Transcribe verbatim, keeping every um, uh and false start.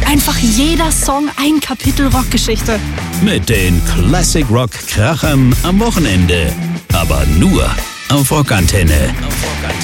Einfach jeder Song ein Kapitel Rockgeschichte. Mit den Classic Rock Krachern am Wochenende. Aber nur auf Rockantenne. Auf Rockantenne.